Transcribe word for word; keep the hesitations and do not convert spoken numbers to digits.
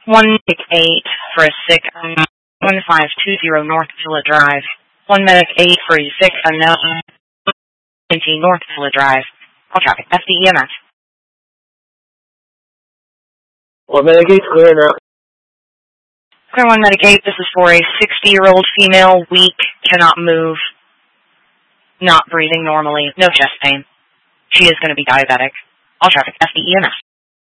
one six eight for a sick unknown, one five two zero North Villa Drive. one medic eight for a sick unknown, North Villa Drive. All traffic, F D E M S. One medic eight, clear now. Clear one medic eight, this is for a sixty-year-old female, weak, cannot move, not breathing normally, no chest pain. She is going to be diabetic. All traffic, F D E M S.